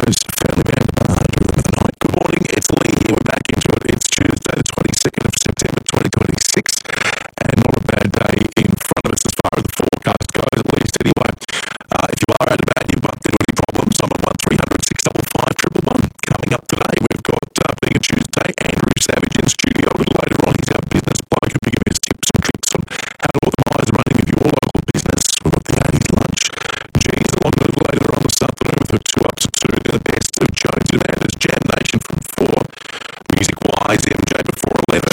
Guys, fairly roundabout with the night. Good morning, it's Lee here. We're back into it. It's Tuesday, the 22nd of September 2026, and not a bad day in front of us as far as the forecast goes, at least anyway. If you are out about, you bumped into any problems, I'm at 1300 655 111. Coming up today, we've got, being a Tuesday, Andrew Savage in studio a little later on. He's our business bloke who'll be giving us tips and tricks on how to organise the running of your local business. We've got the 80s lunch. Geez, a little later on this afternoon with 2 up to 2. The best of Jonesy Landers, Jam Nation from 4. Music-wise,